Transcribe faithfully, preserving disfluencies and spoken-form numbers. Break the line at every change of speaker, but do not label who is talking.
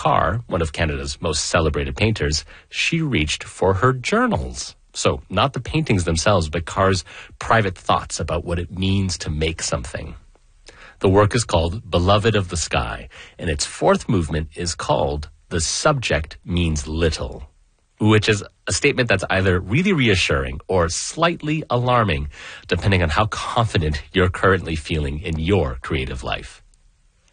Carr, one of Canada's most celebrated painters, she reached for her journals. So not the paintings themselves, but Carr's private thoughts about what it means to make something. The work is called Beloved of the Sky, and its fourth movement is called The Subject Means Little, which is a statement that's either really reassuring or slightly alarming, depending on how confident you're currently feeling in your creative life.